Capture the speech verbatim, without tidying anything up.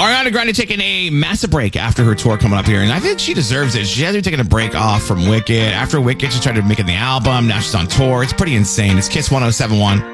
Ariana Grande taking a massive break after her tour coming up here, and I think she deserves it. She has been taking a break off from Wicked. After Wicked, she started making the album. Now she's on tour. It's pretty insane. It's Kiss one oh seven point one.